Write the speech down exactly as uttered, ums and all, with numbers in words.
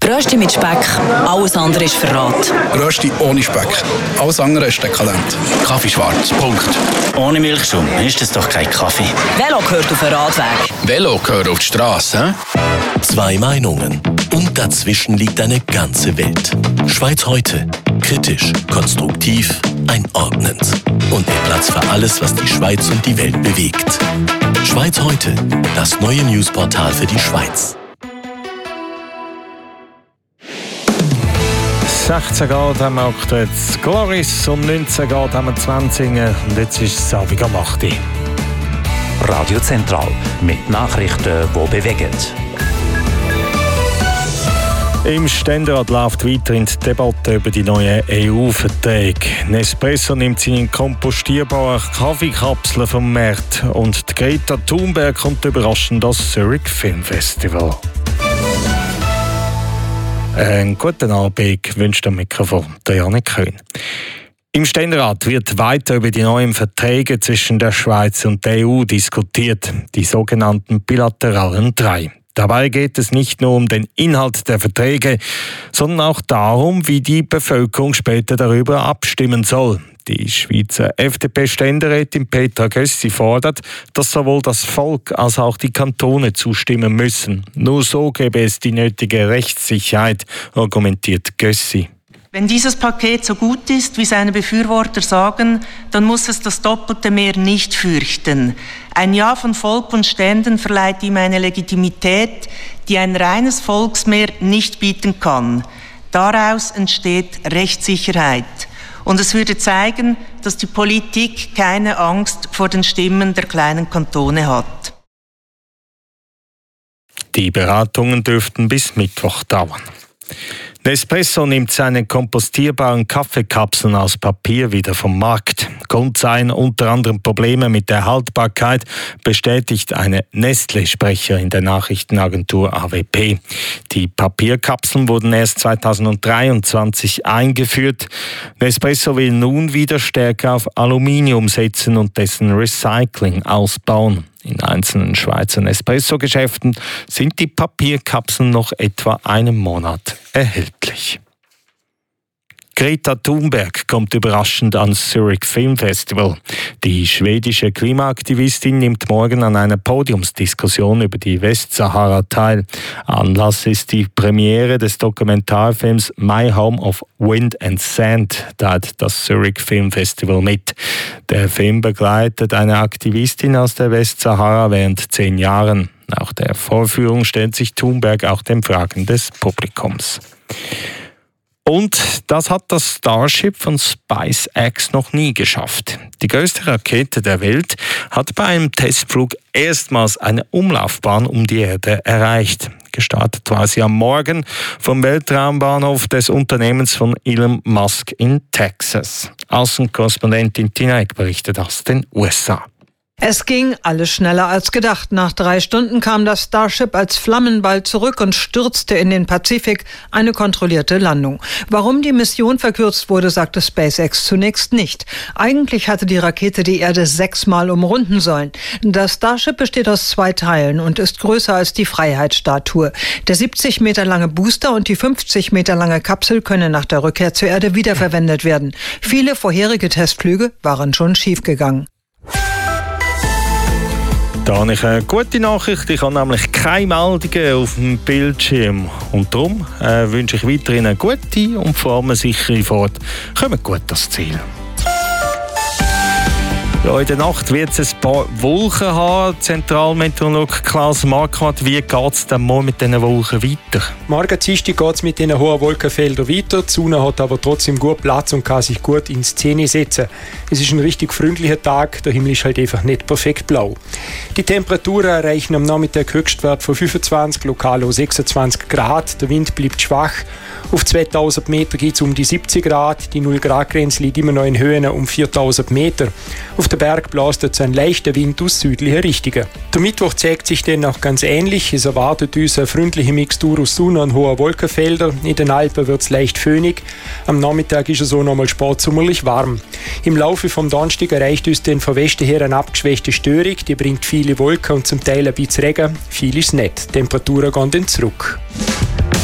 Rösti mit Speck, alles andere ist Verrat. Rösti ohne Speck, alles andere ist dekadent. Kaffee schwarz, Punkt. Ohne Milchschaum ist das doch kein Kaffee. Velo gehört auf den Radweg. Velo gehört auf die Straße, hä? Zwei Meinungen und dazwischen liegt eine ganze Welt. Schweiz heute. Kritisch, konstruktiv, einordnend. Und der Platz für alles, was die Schweiz und die Welt bewegt. Schweiz heute, das neue Newsportal für die Schweiz. sechzehn Grad haben wir aktuell in Gloris und neunzehn Grad haben wir in Zwanzingen und jetzt ist es Abend um acht Uhr. Radio Zentral mit Nachrichten, die bewegen. Im Ständerat läuft weiterhin die Debatte über die neuen E U-Verträge. Nespresso nimmt seine kompostierbaren Kaffeekapseln vom Markt und die Greta Thunberg kommt überraschend das Zurich Film Festival. Einen guten Abend wünscht am Mikrofon der Janik Köhn. Im Ständerat wird weiter über die neuen Verträge zwischen der Schweiz und der E U diskutiert, die sogenannten bilateralen drei. Dabei geht es nicht nur um den Inhalt der Verträge, sondern auch darum, wie die Bevölkerung später darüber abstimmen soll. Die Schweizer F D P-Ständerätin Petra Gössi fordert, dass sowohl das Volk als auch die Kantone zustimmen müssen. Nur so gäbe es die nötige Rechtssicherheit, argumentiert Gössi. Wenn dieses Paket so gut ist, wie seine Befürworter sagen, dann muss es das doppelte Mehr nicht fürchten. Ein Ja von Volk und Ständen verleiht ihm eine Legitimität, die ein reines Volksmehr nicht bieten kann. Daraus entsteht Rechtssicherheit. Und es würde zeigen, dass die Politik keine Angst vor den Stimmen der kleinen Kantone hat. Die Beratungen dürften bis Mittwoch dauern. Nespresso nimmt seine kompostierbaren Kaffeekapseln aus Papier wieder vom Markt. Grund seien unter anderem Probleme mit der Haltbarkeit, bestätigt eine Nestlé-Sprecherin der Nachrichtenagentur A W P. Die Papierkapseln wurden erst zweitausenddreiundzwanzig eingeführt. Nespresso will nun wieder stärker auf Aluminium setzen und dessen Recycling ausbauen. In einzelnen Schweizer Nespresso-Geschäften sind die Papierkapseln noch etwa einen Monat erhältlich. Greta Thunberg kommt überraschend ans Zurich Film Festival. Die schwedische Klimaaktivistin nimmt morgen an einer Podiumsdiskussion über die Westsahara teil. Anlass ist die Premiere des Dokumentarfilms My Home of Wind and Sand, teilt das Zurich Film Festival mit. Der Film begleitet eine Aktivistin aus der Westsahara während zehn Jahren. Nach der Vorführung stellt sich Thunberg auch den Fragen des Publikums. Und das hat das Starship von SpaceX noch nie geschafft. Die größte Rakete der Welt hat bei einem Testflug erstmals eine Umlaufbahn um die Erde erreicht. Gestartet war sie am Morgen vom Weltraumbahnhof des Unternehmens von Elon Musk in Texas. Außenkorrespondentin Tina Eck berichtet aus den U S A. Es ging alles schneller als gedacht. Nach drei Stunden kam das Starship als Flammenball zurück und stürzte in den Pazifik, eine kontrollierte Landung. Warum die Mission verkürzt wurde, sagte SpaceX zunächst nicht. Eigentlich hatte die Rakete die Erde sechsmal umrunden sollen. Das Starship besteht aus zwei Teilen und ist größer als die Freiheitsstatue. Der siebzig Meter lange Booster und die fünfzig Meter lange Kapsel können nach der Rückkehr zur Erde wiederverwendet werden. Viele vorherige Testflüge waren schon schiefgegangen. Da habe ich eine gute Nachricht. Ich habe nämlich keine Meldungen auf dem Bildschirm. Und darum äh, wünsche ich weiterhin eine gute und vor allem eine sichere Fahrt. Kommt gut ans Ziel. Ja, in der Nacht wird es ein paar Wolken haben. Zentralmeteorologe Klaus Marquardt, wie geht es denn morgen mit diesen Wolken weiter? Morgen Dienstag geht es mit diesen hohen Wolkenfeldern weiter. Die Sonne hat aber trotzdem gut Platz und kann sich gut in Szene setzen. Es ist ein richtig freundlicher Tag, der Himmel ist halt einfach nicht perfekt blau. Die Temperaturen erreichen am Nachmittag Höchstwert von fünfundzwanzig, lokal auch sechsundzwanzig Grad. Der Wind bleibt schwach. Auf zweitausend Meter geht es um die siebzig Grad. Die null Grad Grenze liegt immer noch in Höhen um viertausend Meter. Auf der Berg bläst jetzt ein leichter Wind aus südlicher Richtung. Der Mittwoch zeigt sich dann auch ganz ähnlich. Es erwartet uns eine freundliche Mixtur aus Sonne und hoher Wolkenfelder. In den Alpen wird es leicht föhnig. Am Nachmittag ist es so nochmal sportsommerlich warm. Im Laufe vom Donnerstag erreicht uns dann von Westen her eine abgeschwächte Störung. Die bringt viele Wolken und zum Teil ein bisschen Regen. Viel ist nicht. Die Temperaturen gehen dann zurück.